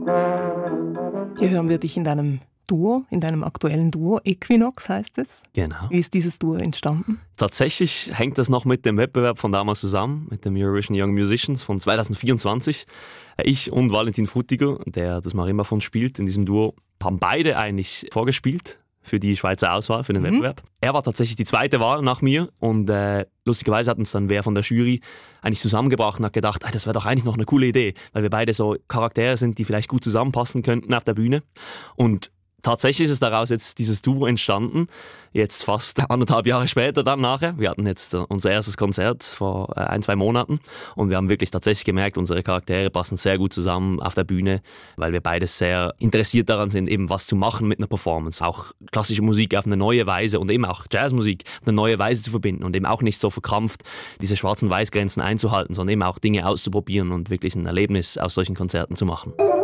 Hier hören wir dich in deinem Duo, in deinem aktuellen Duo. Equinox heißt es. Genau. Wie ist dieses Duo entstanden? Tatsächlich hängt das noch mit dem Wettbewerb von damals zusammen, mit dem Eurovision Young Musicians von 2024. Ich und Valentin Frutiger, der das Marimbaphon spielt in diesem Duo, haben beide eigentlich vorgespielt für die Schweizer Auswahl, für den Wettbewerb. Er war tatsächlich die zweite Wahl nach mir und lustigerweise hat uns dann wer von der Jury eigentlich zusammengebracht und hat gedacht, das wäre doch eigentlich noch eine coole Idee, weil wir beide so Charaktere sind, die vielleicht gut zusammenpassen könnten auf der Bühne. Und tatsächlich ist daraus jetzt dieses Duo entstanden, jetzt fast 1,5 Jahre später dann nachher. Wir hatten jetzt unser erstes Konzert vor 1-2 Monaten und wir haben wirklich tatsächlich gemerkt, unsere Charaktere passen sehr gut zusammen auf der Bühne, weil wir beide sehr interessiert daran sind, eben was zu machen mit einer Performance. Auch klassische Musik auf eine neue Weise und eben auch Jazzmusik auf eine neue Weise zu verbinden und eben auch nicht so verkrampft diese schwarzen Weißgrenzen einzuhalten, sondern eben auch Dinge auszuprobieren und wirklich ein Erlebnis aus solchen Konzerten zu machen.